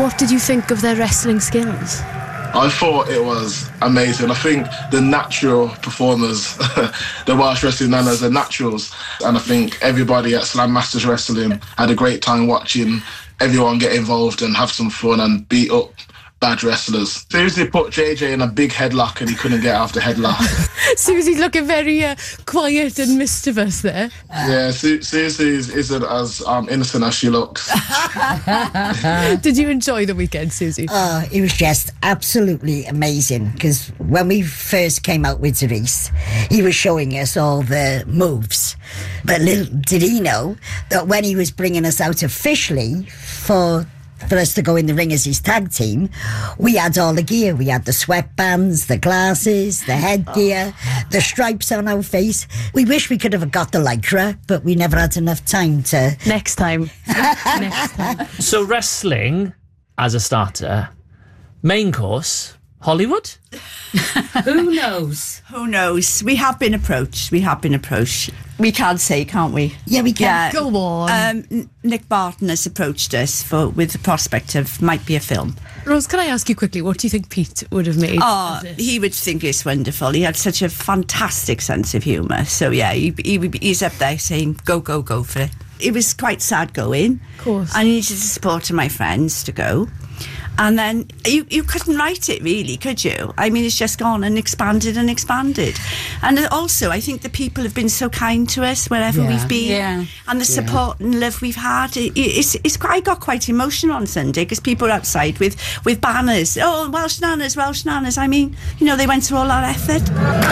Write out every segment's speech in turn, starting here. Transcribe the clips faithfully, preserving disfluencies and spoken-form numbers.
What did you think of their wrestling skills? I thought it was amazing. I think the natural performers, the Welsh wrestling nanas, are naturals. And I think everybody at Slam Masters Wrestling had a great time watching everyone get involved and have some fun and beat up bad wrestlers. Susie put J J in a big headlock and he couldn't get out of the headlock. Susie's looking very uh, quiet and mischievous there. Yeah, Su- Susie isn't as um, innocent as she looks. Did you enjoy the weekend, Susie? Oh, it was just absolutely amazing, because when we first came out with Therese, he was showing us all the moves. But little did he know that when he was bringing us out officially for for us to go in the ring as his tag team, we had all the gear. We had the sweatbands, the glasses, the headgear, the stripes on our face. We wish we could have got the lycra, but we never had enough time to... Next time. Next time. So wrestling as a starter, main course, Hollywood? Who knows? Who knows? We have been approached. We have been approached. We can say, can't we? Yeah, we can. Yeah. Go on. Um, Nick Barton has approached us for with the prospect of might be a film. Rose, can I ask you quickly, what do you think Pete would have made Oh, of this? he would think it's wonderful. He had such a fantastic sense of humour. So yeah, he, he he's up there saying, go, go, go for it. It was quite sad going. Of course. I needed the support of my friends to go. And then you, you couldn't write it really, could you? I mean, it's just gone and expanded and expanded. And also, I think the people have been so kind to us wherever Yeah. we've been. Yeah. And the support and love we've had. It, it's, it's, I got quite emotional on Sunday because people were outside with, with banners. Oh, Welsh Nanas, Welsh Nanas. I mean, you know, they went through all our effort.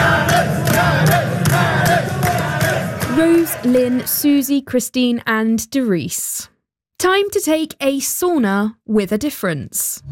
Rose, Lynn, Susie, Christine and Derice. Time to take a sauna with a difference.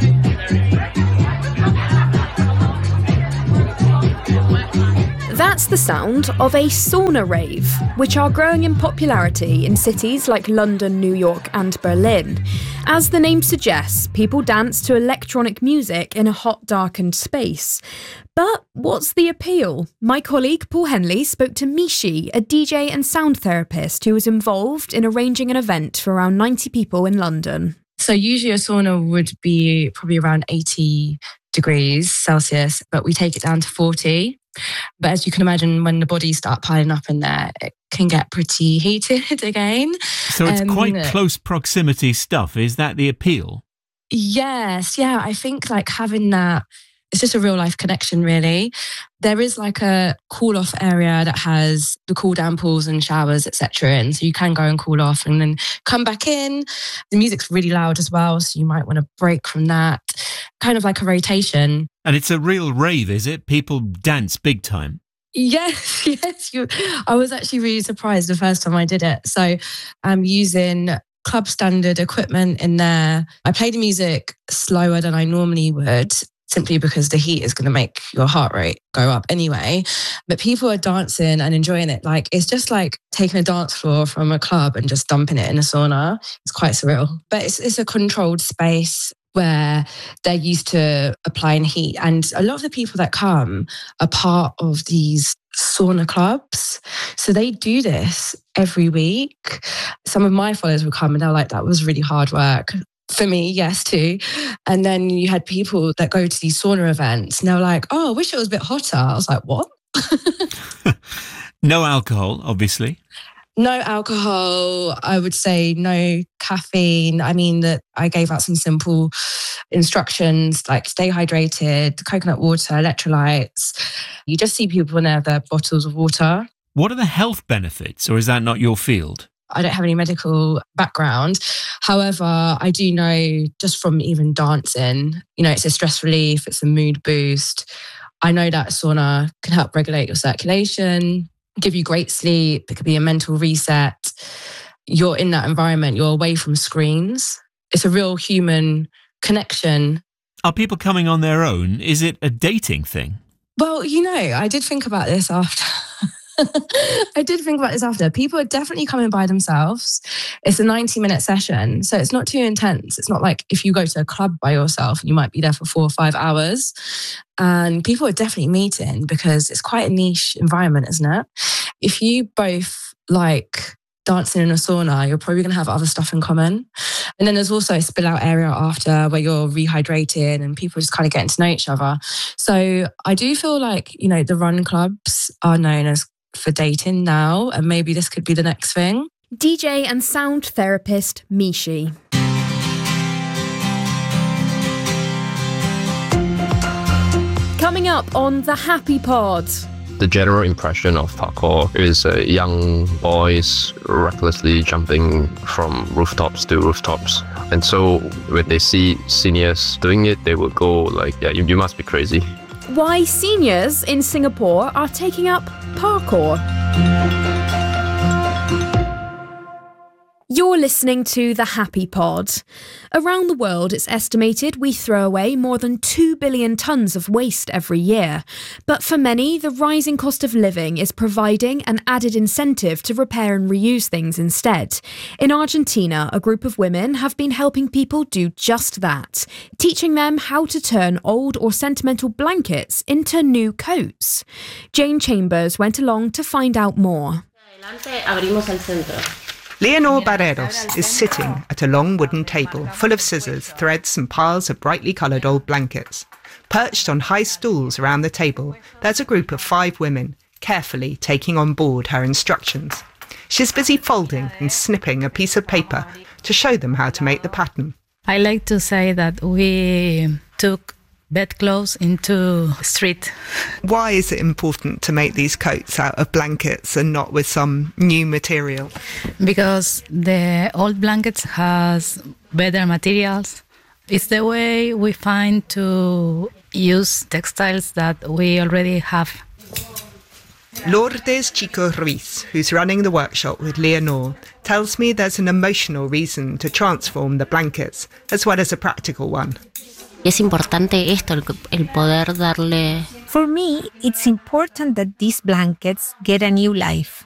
That's the sound of a sauna rave, which are growing in popularity in cities like London, New York and Berlin. As the name suggests, people dance to electronic music in a hot, darkened space. But what's the appeal? My colleague Paul Henley spoke to Mishi, a D J and sound therapist who was involved in arranging an event for around ninety people in London. So usually a sauna would be probably around eighty degrees Celsius, but we take it down to forty. But as you can imagine, when the bodies start piling up in there, it can get pretty heated again. So it's Um, quite close proximity stuff. Is that the appeal? Yes, yeah. I think like having that, it's just a real life connection, really. There is like a cool off area that has the cool down pools and showers, et cetera. And so you can go and cool off and then come back in. The music's really loud as well, so you might want to break from that. Kind of like a rotation. And it's a real rave, is it? People dance big time. Yes, yes. You, I was actually really surprised the first time I did it. So I'm using club standard equipment in there. I play the music slower than I normally would, simply because the heat is going to make your heart rate go up anyway. But people are dancing and enjoying it. Like, it's just like taking a dance floor from a club and just dumping it in a sauna. It's quite surreal. But it's, it's a controlled space where they're used to applying heat. And a lot of the people that come are part of these sauna clubs. So they do this every week. Some of my followers will come and they're like, that was really hard work. For me, yes, too. And then you had people that go to these sauna events and they're like, oh, I wish it was a bit hotter. I was like, what? No alcohol, obviously. No alcohol. I would say no caffeine. I mean, that I gave out some simple instructions like stay hydrated, coconut water, electrolytes. You just see people in there with their bottles of water. What are the health benefits, or is that not your field? I don't have any medical background. However, I do know just from even dancing, you know, it's a stress relief, it's a mood boost. I know that sauna can help regulate your circulation, give you great sleep. It could be a mental reset. You're in that environment. You're away from screens. It's a real human connection. Are people coming on their own? Is it a dating thing? Well, you know, I did think about this after. I did think about this after. People are definitely coming by themselves. It's a ninety minute session, so it's not too intense. It's not like if you go to a club by yourself and you might be there for four or five hours. And people are definitely meeting because it's quite a niche environment, isn't it? If you both like dancing in a sauna, you're probably going to have other stuff in common. And then there's also a spill out area after where you're rehydrating and people just kind of getting to know each other. So I do feel like, you know, the run clubs are known as for dating now, and maybe this could be the next thing. D J and sound therapist Mishi. Coming up on The Happy Pod. The general impression of parkour is uh, young boys recklessly jumping from rooftops to rooftops. And so when they see seniors doing it, they will go like, yeah, you, you must be crazy. Why seniors in Singapore are taking up parkour. You're listening to The Happy Pod. Around the world, it's estimated we throw away more than two billion tonnes of waste every year. But for many, the rising cost of living is providing an added incentive to repair and reuse things instead. In Argentina, a group of women have been helping people do just that, teaching them how to turn old or sentimental blankets into new coats. Jane Chambers went along to find out more. Leonor Barreros is sitting at a long wooden table full of scissors, threads and piles of brightly coloured old blankets. Perched on high stools around the table, there's a group of five women, carefully taking on board her instructions. She's busy folding and snipping a piece of paper to show them how to make the pattern. I like to say that we took bedclothes into street. Why is it important to make these coats out of blankets and not with some new material? Because the old blankets has better materials. It's the way we find to use textiles that we already have. Lourdes Chico Ruiz, who's running the workshop with Leonor, tells me there's an emotional reason to transform the blankets, as well as a practical one. Es importante esto, el, el poder darle... For me, it's important that these blankets get a new life.